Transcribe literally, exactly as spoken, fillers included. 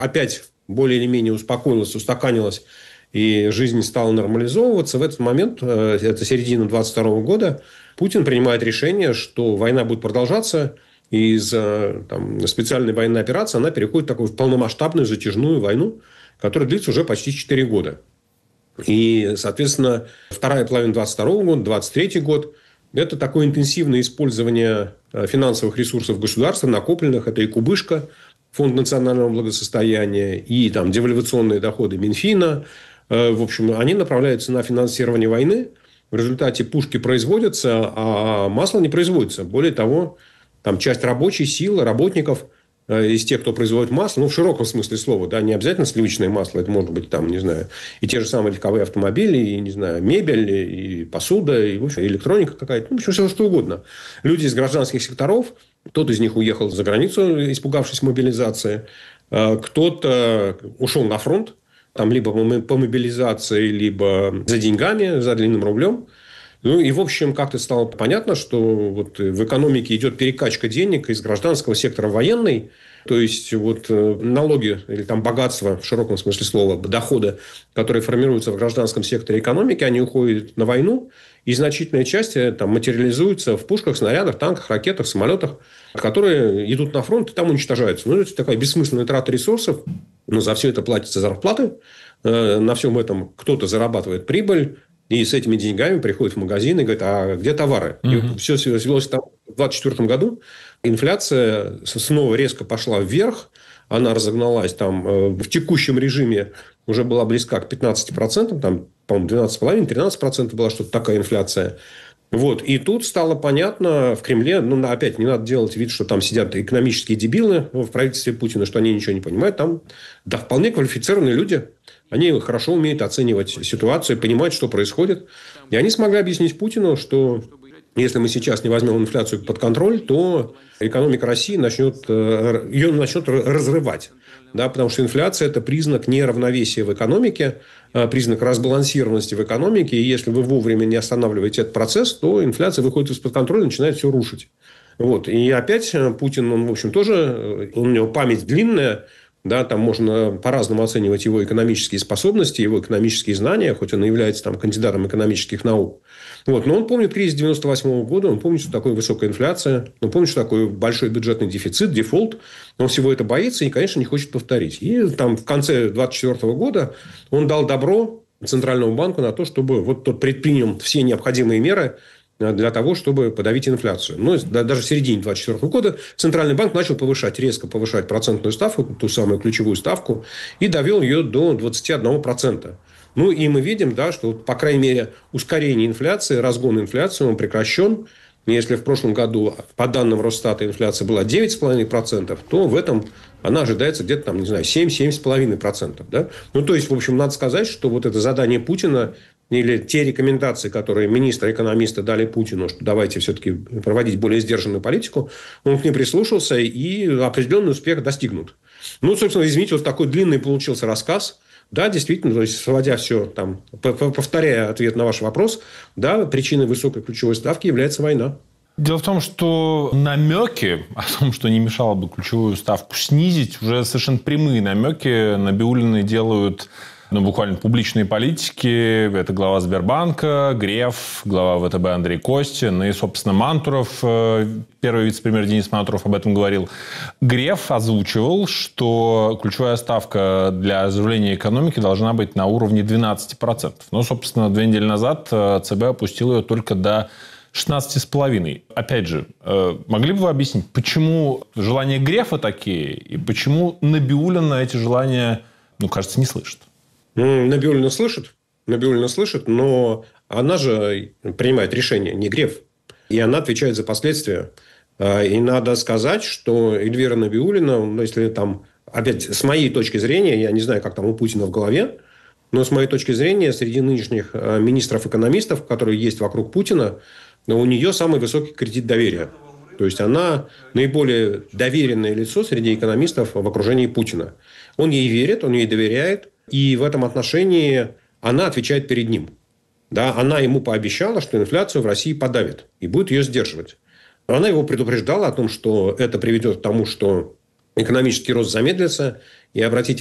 опять более или менее успокоилась, устаканилась, и жизнь стала нормализовываться, в этот момент, это середина двадцать второго года, Путин принимает решение, что война будет продолжаться, и из там, специальной военной операции она переходит в такую полномасштабную затяжную войну, которая длится уже почти четыре года. И, соответственно, вторая половина двадцать второго года, двадцать третий год – это такое интенсивное использование финансовых ресурсов государства, накопленных. Это и кубышка, Фонд национального благосостояния, и там, девальвационные доходы Минфина. В общем, они направляются на финансирование войны. В результате пушки производятся, а масло не производится. Более того, там часть рабочей силы, работников из тех, кто производит масло, ну, в широком смысле слова, да, не обязательно сливочное масло, это может быть, там, не знаю, и те же самые легковые автомобили, и, не знаю, мебель, и посуда, и, в общем, электроника какая-то, ну, в общем, все что угодно. Люди из гражданских секторов, кто-то из них уехал за границу, испугавшись мобилизации, кто-то ушел на фронт, там, либо по мобилизации, либо за деньгами, за длинным рублем. Ну, и, в общем, как-то стало понятно, что вот в экономике идет перекачка денег из гражданского сектора в военный. То есть, вот налоги или там богатство, в широком смысле слова, доходы, которые формируются в гражданском секторе экономики, они уходят на войну. И значительная часть там материализуется в пушках, снарядах, танках, ракетах, самолетах, которые идут на фронт и там уничтожаются. Ну, это такая бессмысленная трата ресурсов. Но за все это платятся зарплаты. На всем этом кто-то зарабатывает прибыль. И с этими деньгами приходит в магазин и говорит, а где товары? Mm-hmm. И все свелось там. В двадцать четвёртом году инфляция снова резко пошла вверх. Она разогналась там в текущем режиме, уже была близка к пятнадцати процентам. Там, по-моему, двенадцать целых пять десятых - тринадцать процентов была что-то такая инфляция. Вот. И тут стало понятно в Кремле, ну, опять, не надо делать вид, что там сидят экономические дебилы в правительстве Путина, что они ничего не понимают. Там, да, вполне квалифицированные люди. Они хорошо умеют оценивать ситуацию, понимать, что происходит. И они смогли объяснить Путину, что если мы сейчас не возьмем инфляцию под контроль, то экономика России начнет, ее начнет разрывать. Да, потому что инфляция – это признак неравновесия в экономике, признак разбалансированности в экономике. И если вы вовремя не останавливаете этот процесс, то инфляция выходит из-под контроля и начинает все рушить. Вот. И опять Путин, он, в общем, тоже, у него память длинная. Да, там можно по-разному оценивать его экономические способности, его экономические знания, хоть он и является там, кандидатом экономических наук. Вот. Но он помнит кризис девяносто восьмого года, он помнит, что такое высокая инфляция, он помнит, что такое большой бюджетный дефицит, дефолт. Он всего это боится и, конечно, не хочет повторить. И там, в конце двадцать четвёртого года он дал добро Центральному банку на то, чтобы вот тот предпринял все необходимые меры для того, чтобы подавить инфляцию. Ну, даже в середине двадцать четвёртого года Центральный банк начал повышать, резко повышать процентную ставку, ту самую ключевую ставку, и довел ее до двадцати одного процента. Ну, и мы видим, да, что, по крайней мере, ускорение инфляции, разгон инфляции, он прекращен. Если в прошлом году, по данным Росстата, инфляция была девять целых пять десятых процента, то в этом она ожидается где-то, там, не знаю, семь - семь целых пять десятых процента. Да? Ну, то есть, в общем, надо сказать, что вот это задание Путина или те рекомендации, которые министры-экономисты дали Путину, что давайте все-таки проводить более сдержанную политику, он к ним прислушался, и определенный успех достигнут. Ну, собственно, извините, вот такой длинный получился рассказ. Да, действительно, то есть, сводя все, там, повторяя ответ на ваш вопрос, да, причиной высокой ключевой ставки является война. Дело в том, что намеки о том, что не мешало бы ключевую ставку снизить, уже совершенно прямые намеки Набиуллины делают, ну, буквально публичные политики. Это глава Сбербанка, Греф, глава ВТБ Андрей Костин и, собственно, Мантуров, первый вице-премьер Денис Мантуров об этом говорил. Греф озвучивал, что ключевая ставка для оживления экономики должна быть на уровне двенадцати процентов. Но, собственно, две недели назад ЦБ опустил ее только до шестнадцати с половиной. Опять же, могли бы вы объяснить, почему желания Грефа такие, и почему Набиуллина эти желания, ну, кажется, не слышит? Набиуллина слышит, Набиуллина слышит, но она же принимает решение, не Греф. И она отвечает за последствия. И надо сказать, что Эльвира Набиуллина, если там, опять, с моей точки зрения, я не знаю, как там у Путина в голове, но с моей точки зрения, среди нынешних министров-экономистов, которые есть вокруг Путина, у нее самый высокий кредит доверия. То есть, она наиболее доверенное лицо среди экономистов в окружении Путина. Он ей верит, он ей доверяет. И в этом отношении она отвечает перед ним. Да, она ему пообещала, что инфляцию в России подавит и будет ее сдерживать. Она его предупреждала о том, что это приведет к тому, что экономический рост замедлится. И обратите